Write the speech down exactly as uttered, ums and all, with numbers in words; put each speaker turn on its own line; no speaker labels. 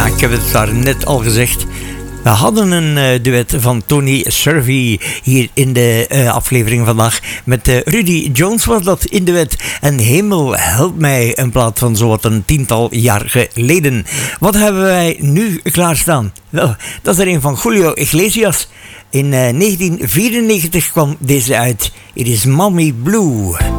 Ik heb het daar net al gezegd. We hadden een uh, duet van Tony Servi hier in de uh, aflevering vandaag. Met uh, Rudy Jones was dat in duet. En Hemel help mij, een plaat van zowat een tiental jaar geleden. Wat hebben wij nu klaarstaan? Wel, dat is er een van Julio Iglesias. In uh, negentien vierennegentig kwam deze uit. It is Mommy Blue.